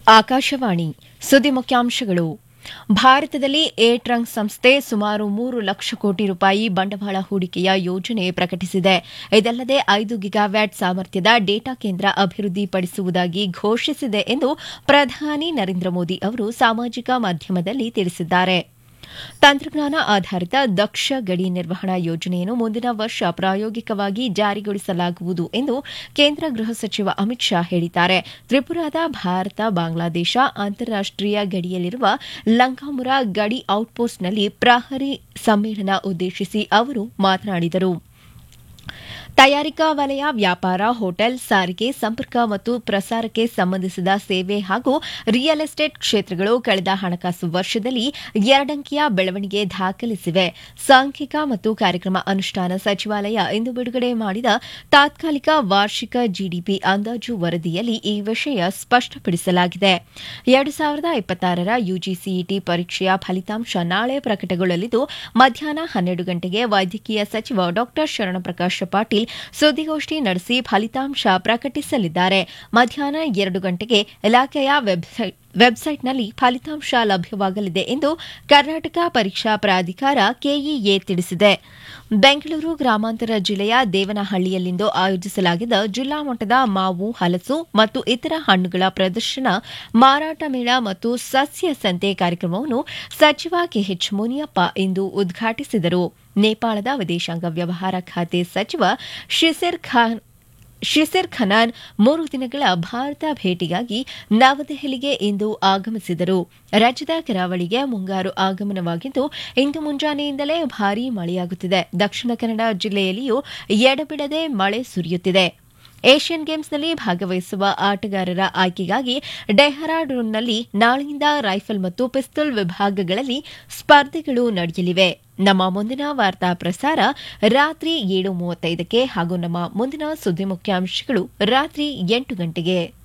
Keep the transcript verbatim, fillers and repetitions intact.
ಆಕಾಶವಾಣಿ ಸುದ್ದಿ ಮುಖ್ಯಾಂಶಗಳು. ಭಾರತದಲ್ಲಿ ಏರ್ ಟ್ರಂಕ್ ಸಂಸ್ಥೆ ಸುಮಾರು ಮೂರು ಲಕ್ಷ ಕೋಟಿ ರೂಪಾಯಿ ಬಂಡವಾಳ ಹೂಡಿಕೆಯ ಯೋಜನೆ ಪ್ರಕಟಿಸಿದೆ. ಇದಲ್ಲದೆ ಐದು ಗಿಗಾವ್ಯಾಟ್ ಸಾಮರ್ಥ್ಯದ ಡೇಟಾ ಕೇಂದ್ರ ಅಭಿವೃದ್ಧಿಪಡಿಸುವುದಾಗಿ ಘೋಷಿಸಿದೆ ಎಂದು ಪ್ರಧಾನಿ ನರೇಂದ್ರ ಮೋದಿ ಅವರು ಸಾಮಾಜಿಕ ಮಾಧ್ಯಮದಲ್ಲಿ ತಿಳಿಸಿದ್ದಾರೆ. ತಂತ್ರಜ್ಞಾನ ಆಧಾರಿತ ದಕ್ಷ ಗಡಿ ನಿರ್ವಹಣಾ ಯೋಜನೆಯನ್ನು ಮುಂದಿನ ವರ್ಷ ಪ್ರಾಯೋಗಿಕವಾಗಿ ಜಾರಿಗೊಳಿಸಲಾಗುವುದು ಎಂದು ಕೇಂದ್ರ ಗೃಹ ಸಚಿವ ಅಮಿತ್ ಶಾ ಹೇಳಿದ್ದಾರೆ. ತ್ರಿಪುರಾದ ಭಾರತ ಬಾಂಗ್ಲಾದೇಶ ಅಂತಾರಾಷ್ಟೀಯ ಗಡಿಯಲ್ಲಿರುವ ಲಂಕಾಮುರ ಗಡಿ ಔಟ್ಪೋಸ್ಟ್ನಲ್ಲಿ ಪ್ರಹರಿ ಸಮ್ಮೇಳನ ಉದ್ದೇಶಿಸಿ ಅವರು ಮಾತನಾಡಿದರು. ತಯಾರಿಕಾ ವಲಯ, ವ್ಯಾಪಾರ, ಹೋಟೆಲ್, ಸಾರಿಗೆ, ಸಂಪರ್ಕ ಮತ್ತು ಪ್ರಸಾರಕ್ಕೆ ಸಂಬಂಧಿಸಿದ ಸೇವೆ ಹಾಗೂ ರಿಯಲ್ ಎಸ್ಟೇಟ್ ಕ್ಷೇತ್ರಗಳು ಕಳೆದ ಹಣಕಾಸು ವರ್ಷದಲ್ಲಿ ಎರಡಂಕಿಯ ಬೆಳವಣಿಗೆ ದಾಖಲಿಸಿವೆ. ಸಾಂಖ್ಯಿಕ ಮತ್ತು ಕಾರ್ಯಕ್ರಮ ಅನುಷ್ಠಾನ ಸಚಿವಾಲಯ ಇಂದು ಬಿಡುಗಡೆ ಮಾಡಿದ ತಾತ್ಕಾಲಿಕ ವಾರ್ಷಿಕ ಜಿಡಿಪಿ ಅಂದಾಜು ವರದಿಯಲ್ಲಿ ಈ ವಿಷಯ ಸ್ಪಷ್ಟಪಡಿಸಲಾಗಿದೆ. ಎರಡು ಸಾವಿರದ ಇಪ್ಪತ್ತಾರರ ಯುಜಿಸಿಇಟಿ ಪರೀಕ್ಷೆಯ ಫಲಿತಾಂಶ ನಾಳೆ ಪ್ರಕಟಗೊಳ್ಳಲಿದ್ದು, ಮಧ್ಯಾಹ್ನ ಹನ್ನೆರಡು ಗಂಟೆಗೆ ವೈದ್ಯಕೀಯ ಸಚಿವ ಡಾ ಶರಣಪ್ರಕಾಶ ಪಾಟೀಲ್ ಸುದ್ದಿಗೋಷ್ಠಿ ನಡೆಸಿ ಫಲಿತಾಂಶ ಪ್ರಕಟಿಸಲಿದ್ದಾರೆ. ಮಧ್ಯಾಹ್ನ ಎರಡು ಗಂಟೆಗೆ ಇಲಾಖೆಯ ವೆಬ್ಸೈಟ್ನಲ್ಲಿ ಫಲಿತಾಂಶ ಲಭ್ಯವಾಗಲಿದೆ ಎಂದು ಕರ್ನಾಟಕ ಪರೀಕ್ಷಾ ಪ್ರಾಧಿಕಾರ ಕೆಇಎ ತಿಳಿಸಿದೆ. ಬೆಂಗಳೂರು ಗ್ರಾಮಾಂತರ ಜಿಲ್ಲೆಯ ದೇವನಹಳ್ಳಿಯಲ್ಲಿಂದು ಆಯೋಜಿಸಲಾಗಿದ್ದ ಜಿಲ್ಲಾ ಮಟ್ಟದ ಮಾವು, ಹಲಸು ಮತ್ತು ಇತರ ಹಣ್ಣುಗಳ ಪ್ರದರ್ಶನ, ಮಾರಾಟ ಮೇಳ ಮತ್ತು ಸಸ್ಯ ಸಂತೆ ಕಾರ್ಯಕ್ರಮವನ್ನು ಸಚಿವ ಕೆಎಚ್ ಮುನಿಯಪ್ಪ ಇಂದು ಉದ್ಘಾಟಿಸಿದರು. ನೇಪಾಳದ ವಿದೇಶಾಂಗ ವ್ಯವಹಾರ ಖಾತೆ ಸಚಿವ ಶಿಸಿರ್ ಖನಾನ್ ಮೂರು ದಿನಗಳ ಭಾರತ ಭೇಟಿಗಾಗಿ ನವದೆಹಲಿಗೆ ಇಂದು ಆಗಮಿಸಿದರು. ರಾಜ್ಯದ ಕರಾವಳಿಗೆ ಮುಂಗಾರು ಆಗಮನವಾಗಿದ್ದು, ಇಂದು ಮುಂಜಾನೆಯಿಂದಲೇ ಭಾರೀ ಮಳೆಯಾಗುತ್ತಿದೆ. ದಕ್ಷಿಣ ಕನ್ನಡ ಜಿಲ್ಲೆಯಲ್ಲಿಯೂ ಎಡಬಿಡದೆ ಮಳೆ ಸುರಿಯುತ್ತಿದೆ. ಏಷ್ಯನ್ ಗೇಮ್ಸ್ನಲ್ಲಿ ಭಾಗವಹಿಸುವ ಆಟಗಾರರ ಆಯ್ಕೆಗಾಗಿ ಡೆಹ್ರಾಡೂನ್ನಲ್ಲಿ ನಾಳೆಯಿಂದ ರೈಫಲ್ ಮತ್ತು ಪಿಸ್ತೂಲ್ ವಿಭಾಗಗಳಲ್ಲಿ ಸ್ಪರ್ಧೆಗಳು ನಡೆಯಲಿವೆ. ನಮ್ಮ ಮುಂದಿನ ವಾರ್ತಾ ಪ್ರಸಾರ ರಾತ್ರಿ ಏಳು ಮೂವತ್ತೈದಕ್ಕೆ ಹಾಗೂ ನಮ್ಮ ಮುಂದಿನ ಸುದ್ದಿ ಮುಖ್ಯಾಂಶಗಳು ರಾತ್ರಿ ಎಂಟು ಗಂಟೆಗೆ.